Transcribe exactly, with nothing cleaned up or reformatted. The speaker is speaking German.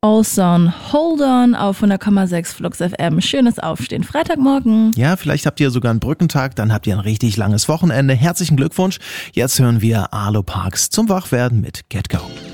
Ozone, Hold On auf hundert Komma sechs Flux F M. Schönes Aufstehen. Freitagmorgen. Ja, vielleicht habt ihr sogar einen Brückentag, dann habt ihr ein richtig langes Wochenende. Herzlichen Glückwunsch. Jetzt hören wir Arlo Parks zum Wachwerden mit Get Go.